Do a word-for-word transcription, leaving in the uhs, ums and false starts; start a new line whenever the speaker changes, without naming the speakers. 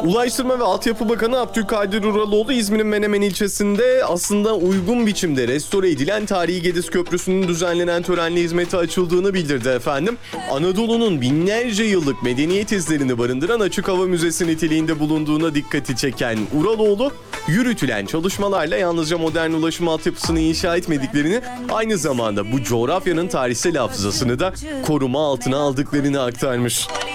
Ulaştırma ve Altyapı Bakanı Abdülkadir Uraloğlu İzmir'in Menemen ilçesinde aslında uygun biçimde restore edilen Tarihi Gediz Köprüsü'nün düzenlenen törenle hizmete açıldığını bildirdi efendim. Anadolu'nun binlerce yıllık medeniyet izlerini barındıran açık hava müzesi niteliğinde bulunduğuna dikkati çeken Uraloğlu, yürütülen çalışmalarla yalnızca modern ulaşım altyapısını inşa etmediklerini, aynı zamanda bu coğrafyanın tarihsel hafızasını da koruma altına aldıklarını aktarmış.